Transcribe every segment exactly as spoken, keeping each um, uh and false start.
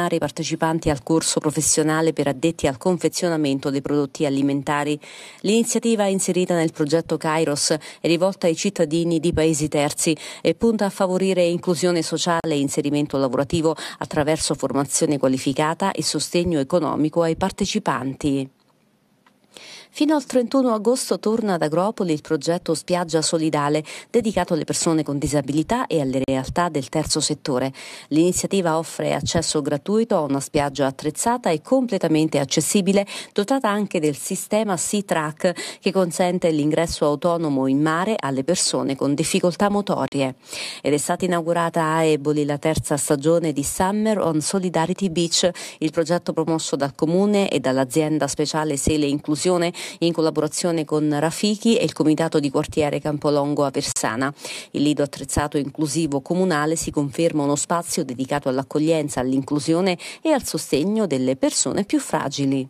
formare i partecipanti al corso professionale per addetti al confezionamento dei prodotti alimentari. L'iniziativa è inserita nel progetto Kairos, è rivolta ai cittadini di paesi terzi e punta a favorire inclusione sociale e inserimento lavorativo attraverso formazione qualificata e sostegno economico ai partecipanti. Fino al trentuno agosto torna ad Agropoli il progetto Spiaggia Solidale, dedicato alle persone con disabilità e alle realtà del terzo settore. L'iniziativa offre accesso gratuito a una spiaggia attrezzata e completamente accessibile, dotata anche del sistema Sea Track che consente l'ingresso autonomo in mare alle persone con difficoltà motorie. Ed è stata inaugurata a Eboli la terza stagione di Summer on Solidarity Beach, il progetto promosso dal Comune e dall'azienda speciale Sele Inclusione in collaborazione con Rafiki e il Comitato di Quartiere Campolongo a Versana. Il lido attrezzato inclusivo comunale si conferma uno spazio dedicato all'accoglienza, all'inclusione e al sostegno delle persone più fragili.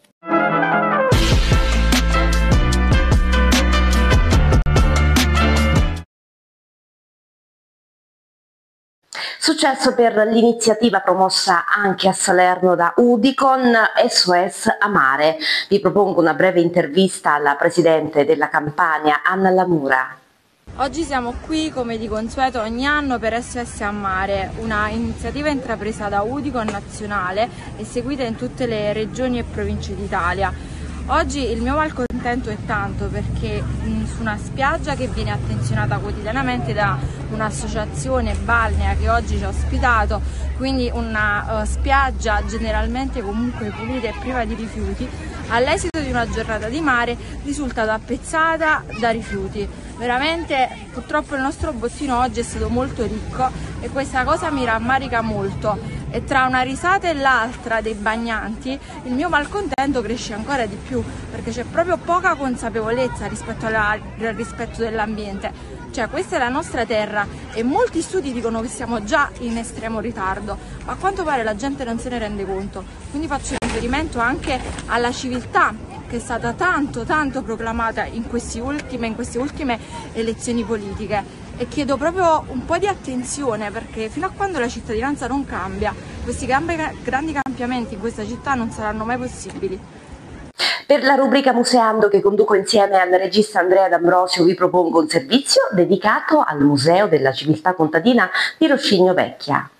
Successo per l'iniziativa promossa anche a Salerno da Udicon S O S Amare. Vi propongo una breve intervista alla presidente della Campania, Anna Lamura. Oggi siamo qui come di consueto ogni anno per S O S Amare, una iniziativa intrapresa da Udicon nazionale e seguita in tutte le regioni e province d'Italia. Oggi il mio malcontento è tanto perché mh, su una spiaggia che viene attenzionata quotidianamente da un'associazione balnea che oggi ci ha ospitato, quindi una uh, spiaggia generalmente comunque pulita e priva di rifiuti, all'esito di una giornata di mare risulta tappezzata da rifiuti. Veramente purtroppo il nostro bottino oggi è stato molto ricco e questa cosa mi rammarica molto. E tra una risata e l'altra dei bagnanti il mio malcontento cresce ancora di più, perché c'è proprio poca consapevolezza rispetto alla, al rispetto dell'ambiente. Cioè, questa è la nostra terra e molti studi dicono che siamo già in estremo ritardo, ma a quanto pare la gente non se ne rende conto. Quindi faccio riferimento anche alla civiltà che è stata tanto tanto proclamata in, questi ultime, in queste ultime elezioni politiche. E chiedo proprio un po' di attenzione, perché fino a quando la cittadinanza non cambia, questi grandi cambiamenti in questa città non saranno mai possibili. Per la rubrica Museando che conduco insieme al regista Andrea D'Ambrosio vi propongo un servizio dedicato al Museo della Civiltà Contadina di Roscigno Vecchia.